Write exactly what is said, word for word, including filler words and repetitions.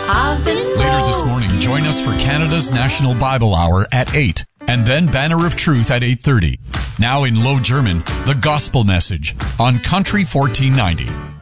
I've been Later this morning, join us for Canada's National Bible Hour at eight, and then Banner of Truth at eight thirty. Now in Low German, the Gospel Message on Country fourteen ninety.